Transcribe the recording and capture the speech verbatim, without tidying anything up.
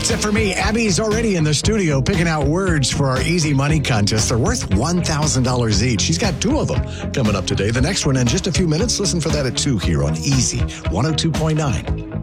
Except for me, Abby's already in the studio picking out words for our Easy Money contest. They're worth one thousand dollars each. She's got two of them coming up today. The next one in just a few minutes. Listen for that at two here on Easy one oh two point nine.